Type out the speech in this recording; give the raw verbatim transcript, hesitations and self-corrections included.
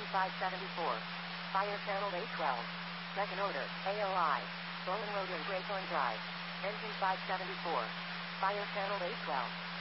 Engine five seventy-four. Fire channel A twelve. Second order, A O I. Bowling Road and Graythorn Drive. Engine five seventy-four. Fire channel A twelve.